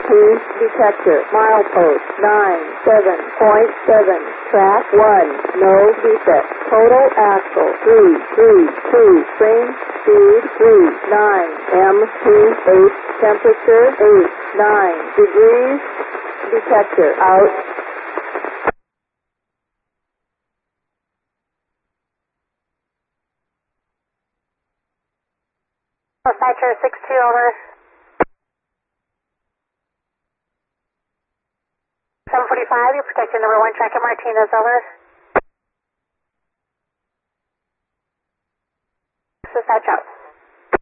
M2 detector. Milepost 97.7. Track 1. No defect. Total axle 332. Train speed 39. M2 8. Temperature 9 degrees. Detector out. Dispatcher 62 over. 745, you're protecting number 1 track at Martinez, over. Dispatch out.